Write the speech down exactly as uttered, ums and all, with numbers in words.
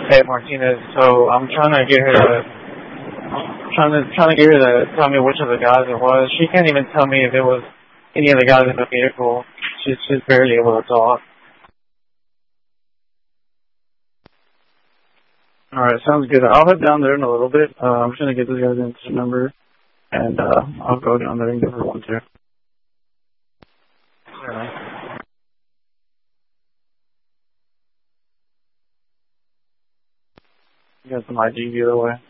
Hey Martinez, so I'm trying to get her to trying to trying to get her to tell me which of the guys it was. She can't even tell me if it was any of the guys in the vehicle. She's she's barely able to talk. All right, sounds good. I'll head down there in a little bit. Uh, I'm just gonna get this guy's incident number, and uh, I'll go down there and give her one too. All right. You got some I D either way.